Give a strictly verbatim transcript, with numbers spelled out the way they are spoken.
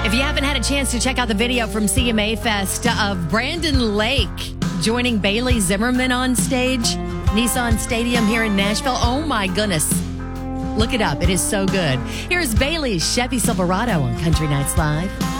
If you haven't had a chance to check out the video from C M A Fest of Brandon Lake joining Bailey Zimmerman on stage, Nissan Stadium here in Nashville, oh my goodness. Look it up. It is so good. Here's Bailey's Chevy Silverado on Country Nights Live.